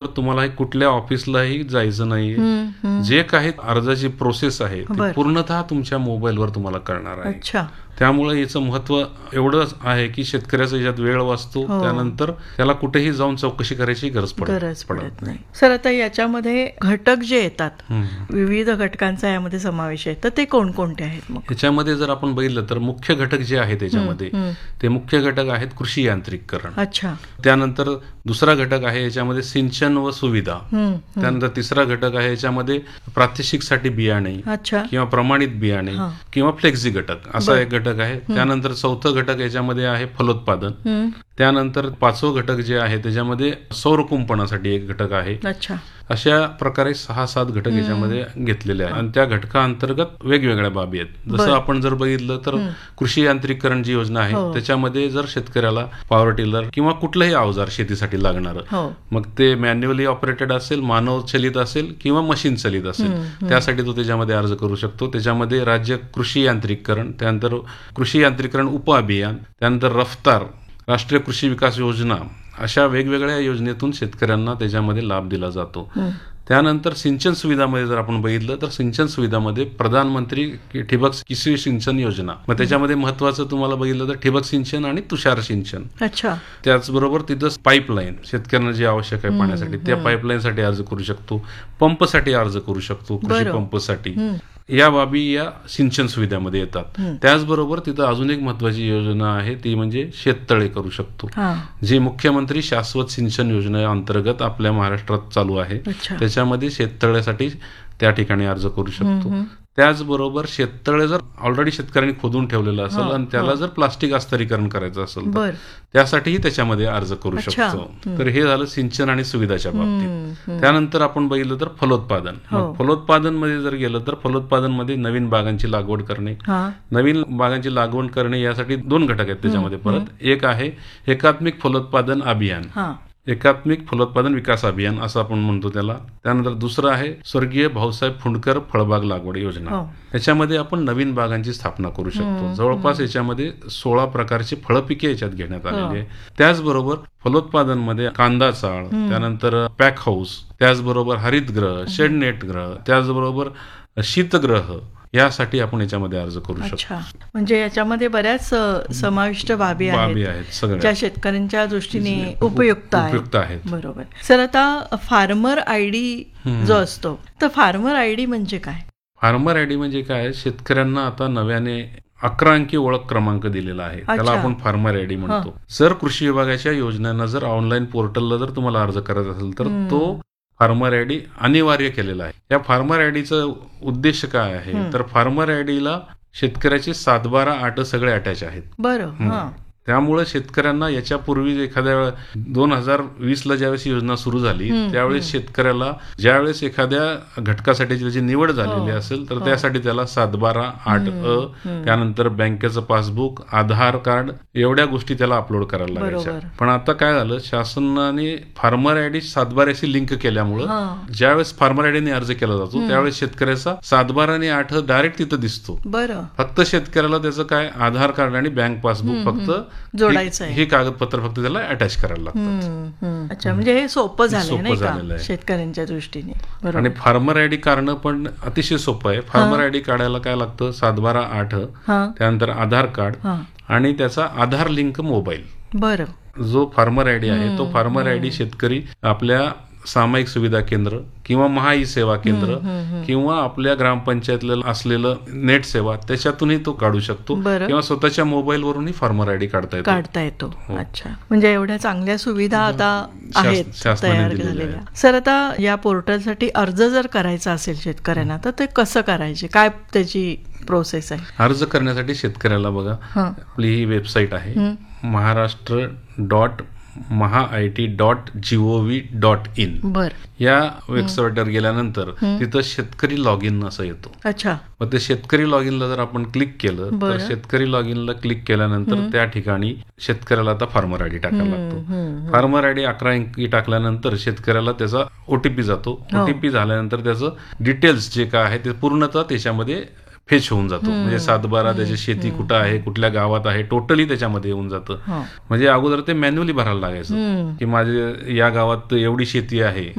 तुम्हाला कुठल्या ऑफिसलाही जायचं नाहीये. जे काही अर्जाची प्रोसेस आहे ती पूर्णतः तुमच्या मोबाईलवर तुम्हाला कळणार आहे. अच्छा. त्यामुळे याचं महत्व एवढंच आहे की शेतकऱ्याचा याच्यात वेळ वाचतो. त्यानंतर त्याला कुठेही जाऊन चौकशी करायची गरज पडत नाही. सर, आता याच्यामध्ये घटक जे येतात, विविध घटकांचा यामध्ये समावेश आहे, तर ते कोणकोणते आहेत? मग याच्यामध्ये जर आपण बघितलं तर मुख्य घटक जे आहेत त्याच्यामध्ये ते मुख्य घटक आहेत कृषी यांत्रिकीकरण. अच्छा. त्यानंतर दुसरा घटक आहे याच्यामध्ये सिंचन व सुविधा. त्यानंतर तिसरा घटक आहे याच्यामध्ये प्रात्यक्षिकसाठी बियाणे किंवा प्रमाणित बियाणे किंवा फ्लेक्झी घटक असा एक घटक आहे. त्यानंतर चौथं घटक याच्यामध्ये आहे फलोत्पादन. त्यानंतर पाचवं घटक जे आहे त्याच्यामध्ये सौर कुंपणासाठी एक घटक आहे. अशा प्रकारे 6-7 घटक याच्यामध्ये घेतलेले आहेत आणि त्या घटकाअंतर्गत वेगवेगळ्या बाबी आहेत. जसं आपण जर बघितलं तर कृषी यांत्रिकीकरण जी योजना आहे त्याच्यामध्ये जर शेतकऱ्याला पॉवर टिलर किंवा कुठलंही अवजार शेतीसाठी लागणारं, मग ते मॅन्युअली ऑपरेटेड असेल, मानव चलित असेल किंवा मशीन चलित असेल, त्यासाठी तो त्याच्यामध्ये अर्ज करू शकतो. त्याच्यामध्ये राज्य कृषी यांत्रिकीकरण, त्यानंतर कृषी यांत्रिकीकरण उपअभियान, त्यानंतर रफ्तार, राष्ट्रीय कृषी विकास योजना, अशा वेगवेगळ्या योजनेतून शेतकऱ्यांना त्याच्यामध्ये लाभ दिला जातो. त्यानंतर सिंचन सुविधामध्ये जर आपण बघितलं तर सिंचन सुविधामध्ये प्रधानमंत्री ठिबक कृषी सिंचन योजना, मग त्याच्यामध्ये महत्वाचं तुम्हाला बघितलं तर ठिबक सिंचन आणि तुषार सिंचन. त्याचबरोबर तिथं पाईपलाईन शेतकऱ्यांना जे आवश्यक आहे पाण्यासाठी त्या पाईपलाईनसाठी अर्ज करू शकतो, पंपसाठी अर्ज करू शकतो, कृषी पंपसाठी. या बाबी या सिंचन सुविधामध्ये येतात. त्याचबरोबर तिथं अजून एक महत्वाची योजना आहे ती म्हणजे शेततळे करू शकतो, जी मुख्यमंत्री शाश्वत सिंचन योजनेअंतर्गत आपल्या महाराष्ट्रात चालू आहे. त्याच्यामध्ये शेततळ्यासाठी त्या ठिकाणी अर्ज करू शकतो. त्याचबरोबर शेततळे जर ऑलरेडी शेतकऱ्यांनी खोदून ठेवलेलं असेल आणि त्याला जर प्लास्टिक अस्तरीकरण करायचं असेल तर त्यासाठीही त्याच्यामध्ये अर्ज करू शकतो. तर हे झालं सिंचन आणि सुविधाच्या बाबतीत. त्यानंतर आपण बघितलं तर फलोत्पादन. फलोत्पादन मध्ये जर गेलं तर फलोत्पादन मध्ये नवीन बागांची लागवड करणे. नवीन बागांची लागवड करणे यासाठी 2 घटक आहेत त्याच्यामध्ये. परत एक आहे एकात्मिक फलोत्पादन अभियान, एकात्मिक फलोत्पादन विकास अभियान असं आपण म्हणतो त्याला. त्यानंतर दुसरं आहे स्वर्गीय भाऊसाहेब फुंडकर फळबाग लागवड योजना. याच्यामध्ये आपण नवीन बागांची स्थापना करू शकतो. जवळपास याच्यामध्ये 16 प्रकारची फळपिके याच्यात घेण्यात आलेली आहे. त्याचबरोबर फलोत्पादन मध्ये कांदा चाळ, त्यानंतर पॅक हाऊस, त्याचबरोबर हरितगृह, शेडनेट ग्रह, त्याचबरोबर शीतगृह यासाठी आपण याच्यामध्ये अर्ज करू शकतो. म्हणजे याच्यामध्ये बऱ्याच समाविष्ट बाबी आहेत ज्या शेतकऱ्यांच्या दृष्टीने उपयुक्त आहेत. बरोबर. सर, आता फार्मर आयडी जो असतो तर फार्मर आयडी म्हणजे काय? फार्मर आयडी म्हणजे काय, शेतकऱ्यांना आता नव्याने 11 अंकी ओळख क्रमांक दिलेला आहे, त्याला आपण फार्मर आयडी म्हणतो. जर कृषी विभागाच्या योजनांना जर ऑनलाईन पोर्टलला जर तुम्हाला अर्ज करायचा असेल तर तो फार्मर आयडी अनिवार्य केलेला आहे. या फार्मर आयडीचा उद्देश काय आहे तर फार्मर आयडीला शेतकऱ्याचे 7/12/8 सगळे अटॅच आहेत. बरं. त्यामुळे शेतकऱ्यांना याच्यापूर्वी एखाद्या 2020ला ज्यावेळेस योजना सुरू झाली त्यावेळेस शेतकऱ्याला ज्यावेळेस एखाद्या घटकासाठी त्याची निवड झालेली असेल तर त्यासाठी त्याला 7/12/8 त्यानंतर बँकेचं पासबुक, आधार कार्ड एवढ्या गोष्टी त्याला अपलोड करायला लागायच्या. पण आता काय झालं, शासनाने फार्मर आयडी 7/12 लिंक केल्यामुळं ज्यावेळेस फार्मर आयडीने अर्ज केला जातो त्यावेळेस शेतकऱ्याचा 7/12 आणि 8 डायरेक्ट तिथं दिसतो. फक्त शेतकऱ्याला त्याचं काय आधार कार्ड आणि बँक पासबुक फक्त जोडायचं आहे, हे कागदपत्र फक्त त्याला अटॅच करायला लागतात. अच्छा, म्हणजे हे सोपं झालंय शेतकऱ्यांच्या दृष्टीने. आणि फार्मर आयडी काढणं पण अतिशय सोपं आहे. फार्मर आयडी काढायला काय लागतं 7/12/8 त्यानंतर आधार कार्ड आणि त्याचा आधार लिंक मोबाईल. बरं. जो फार्मर आयडी आहे तो फार्मर आयडी शेतकरी आपल्या सामायिक सुविधा केंद्र किंवा महा सेवा केंद्र किंवा आपल्या ग्रामपंचायतला असलेलं नेट सेवा त्याच्यातूनही तो काढू शकतो किंवा स्वतःच्या मोबाईल वरूनही फार्मर आयडी काढता येतो. अच्छा, म्हणजे एवढ्या चांगल्या सुविधा आता आहेत तयार झालेल्या. सर, आता या पोर्टलसाठी अर्ज जर करायचा असेल शेतकऱ्यांना तर ते कसं करायचे, काय त्याची प्रोसेस आहे? अर्ज करण्यासाठी शेतकऱ्याला बघा आपली ही वेबसाईट आहे महाराष्ट्र.mahaIT.gov.in. या वेबसाईटवर गेल्यानंतर तिथं शेतकरी लॉग इन असं येतो. अच्छा. मग ते शेतकरी लॉग इनला जर आपण क्लिक केलं तर शेतकरी लॉग इनला क्लिक केल्यानंतर त्या ठिकाणी शेतकऱ्याला आता फार्मर आयडी टाकायला लागतो. फार्मर आयडी 11 अंकी टाकल्यानंतर शेतकऱ्याला त्याचा ओटीपी जातो. ओटीपी झाल्यानंतर त्याचं डिटेल्स जे काय आहे ते पूर्णतः त्याच्यामध्ये फेच होऊन जातो. म्हणजे 7/12 त्याची शेती कुठं आहे, कुठल्या गावात आहे, टोटली त्याच्यामध्ये येऊन जातं. म्हणजे अगोदर ते मॅन्युअली भरायला लागायचं की माझे या गावात एवढी शेती आहे